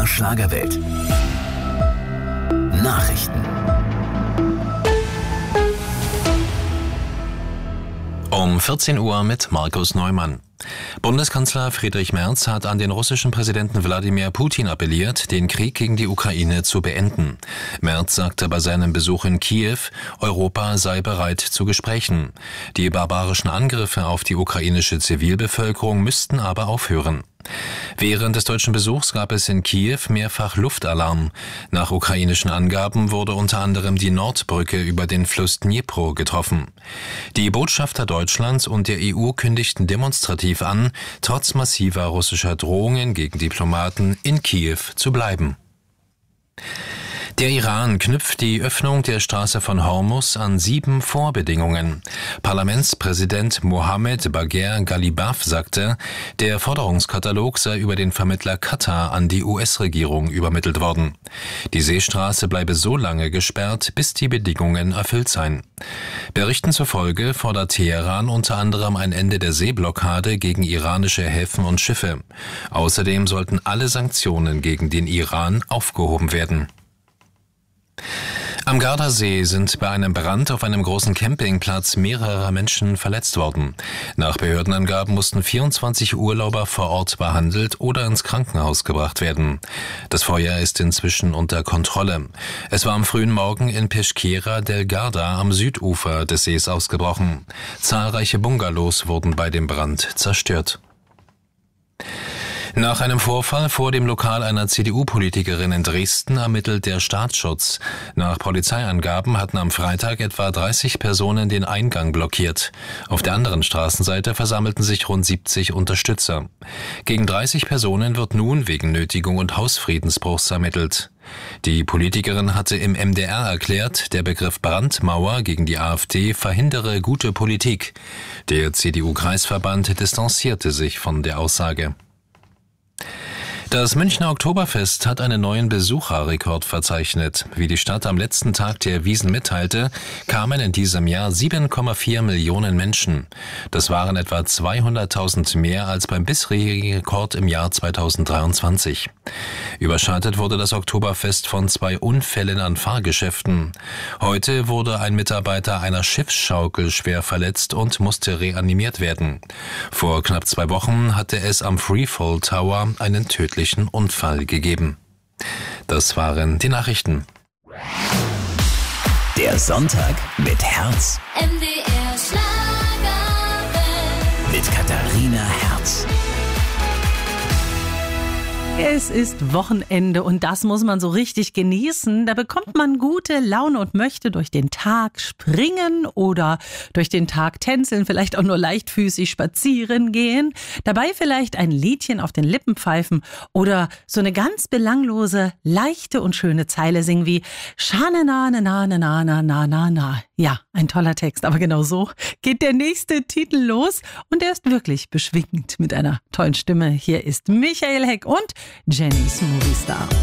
MDR Schlagerwelt. Nachrichten. Um 14 Uhr mit Markus Neumann. Bundeskanzler Friedrich Merz hat an den russischen Präsidenten Wladimir Putin appelliert, den Krieg gegen die Ukraine zu beenden. Merz sagte bei seinem Besuch in Kiew, Europa sei bereit zu Gesprächen. Die barbarischen Angriffe auf die ukrainische Zivilbevölkerung müssten aber aufhören. Während des deutschen Besuchs gab es in Kiew mehrfach Luftalarm. Nach ukrainischen Angaben wurde unter anderem die Nordbrücke über den Fluss Dnipro getroffen. Die Botschafter Deutschlands und der EU kündigten demonstrativ an, trotz massiver russischer Drohungen gegen Diplomaten in Kiew zu bleiben. Der Iran knüpft die Öffnung der Straße von Hormuz an 7 Vorbedingungen. Parlamentspräsident Mohammed Bagher Ghalibaf sagte, der Forderungskatalog sei über den Vermittler Katar an die US-Regierung übermittelt worden. Die Seestraße bleibe so lange gesperrt, bis die Bedingungen erfüllt seien. Berichten zufolge fordert Teheran unter anderem ein Ende der Seeblockade gegen iranische Häfen und Schiffe. Außerdem sollten alle Sanktionen gegen den Iran aufgehoben werden. Am Gardasee sind bei einem Brand auf einem großen Campingplatz mehrere Menschen verletzt worden. Nach Behördenangaben mussten 24 Urlauber vor Ort behandelt oder ins Krankenhaus gebracht werden. Das Feuer ist inzwischen unter Kontrolle. Es war am frühen Morgen in Peschiera del Garda am Südufer des Sees ausgebrochen. Zahlreiche Bungalows wurden bei dem Brand zerstört. Nach einem Vorfall vor dem Lokal einer CDU-Politikerin in Dresden ermittelt der Staatsschutz. Nach Polizeiangaben hatten am Freitag etwa 30 Personen den Eingang blockiert. Auf der anderen Straßenseite versammelten sich rund 70 Unterstützer. Gegen 30 Personen wird nun wegen Nötigung und Hausfriedensbruchs ermittelt. Die Politikerin hatte im MDR erklärt, der Begriff Brandmauer gegen die AfD verhindere gute Politik. Der CDU-Kreisverband distanzierte sich von der Aussage. Das Münchner Oktoberfest hat einen neuen Besucherrekord verzeichnet. Wie die Stadt am letzten Tag der Wiesn mitteilte, kamen in diesem Jahr 7,4 Millionen Menschen. Das waren etwa 200.000 mehr als beim bisherigen Rekord im Jahr 2023. Überschattet wurde das Oktoberfest von 2 Unfällen an Fahrgeschäften. Heute wurde ein Mitarbeiter einer Schiffsschaukel schwer verletzt und musste reanimiert werden. Vor knapp 2 Wochen hatte es am Freefall Tower einen tödlichen Unfall gegeben. Das waren die Nachrichten. Der Sonntag mit Herz. MDR Schlagerwelt. Mit Katharina Herz. Es ist Wochenende und das muss man so richtig genießen. Da bekommt man gute Laune und möchte durch den Tag springen oder durch den Tag tänzeln, vielleicht auch nur leichtfüßig spazieren gehen. Dabei vielleicht ein Liedchen auf den Lippen pfeifen oder so eine ganz belanglose, leichte und schöne Zeile singen wie Schane na na na na na na na na. Ja, ein toller Text, aber genau so geht der nächste Titel los und er ist wirklich beschwingend mit einer tollen Stimme. Hier ist Michael Heck und Jennys Movie Star.